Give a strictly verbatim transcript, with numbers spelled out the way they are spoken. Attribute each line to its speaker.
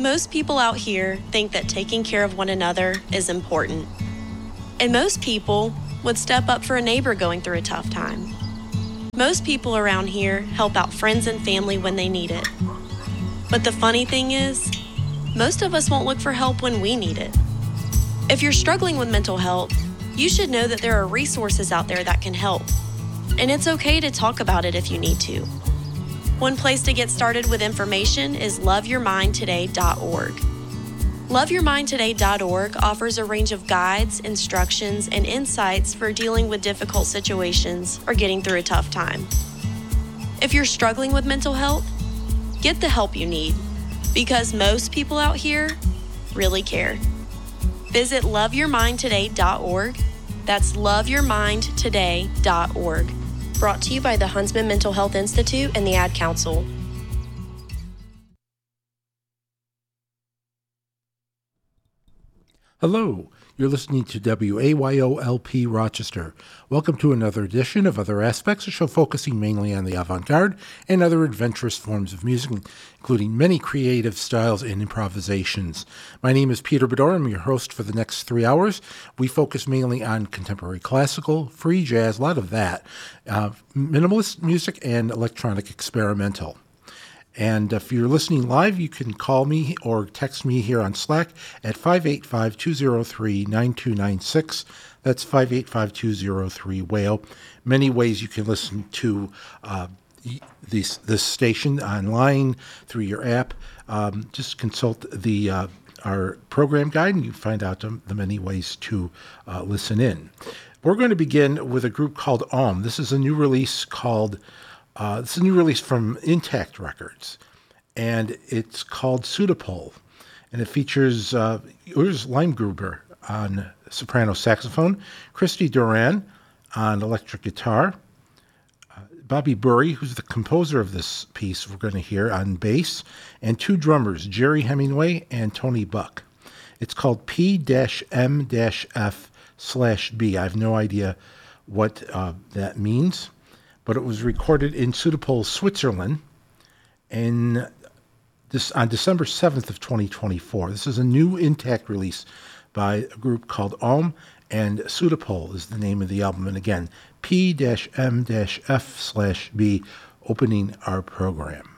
Speaker 1: Most people out here think that taking care of one another is important. And most people would step up for a neighbor going through a tough time. Most people around here help out friends and family when they need it. But the funny thing is, most of us won't look for help when we need it. If you're struggling with mental health, you should know that there are resources out there that can help. And it's okay to talk about it if you need to. One place to get started with information is love your mind today dot org. love your mind today dot org offers a range of guides, instructions, and insights for dealing with difficult situations or getting through a tough time. If you're struggling with mental health, get the help you need, because most people out here really care. Visit love your mind today dot org. That's love your mind today dot org. Brought to you by the Huntsman Mental Health Institute and the Ad Council.
Speaker 2: Hello, you're listening to W A Y O L P Rochester. Welcome to another edition of Other Aspects, a show focusing mainly on the avant-garde and other adventurous forms of music, including many creative styles and improvisations. My name is Peter Bedore. I'm your host for the next three hours. We focus mainly on contemporary classical, free jazz, a lot of that, uh, minimalist music, and electronic experimental. And if you're listening live, you can call me or text me here on Slack at five eight five, two oh three, nine two nine six. That's five eight five, two oh three, W A O. Many ways you can listen to uh, this, this station online through your app. Um, just consult the uh, our program guide and you find out um, the many ways to uh, listen in. We're going to begin with a group called Om. This is a new release called Uh, it's a new release from Intact Records, and it's called Pseudopole, and it features uh, Urs Leimgruber on soprano saxophone, Christy Duran on electric guitar, uh, Bobby Burry, who's the composer of this piece we're going to hear, on bass, and two drummers, Jerry Hemingway and Tony Buck. It's called P M F slash B. I have no idea what uh, that means, but it was recorded in Pseudopole, Switzerland, in this on December seventh of twenty twenty-four. This is a new Intact release by a group called Om, and Pseudopole is the name of the album. And again, P M F slash B, opening our program.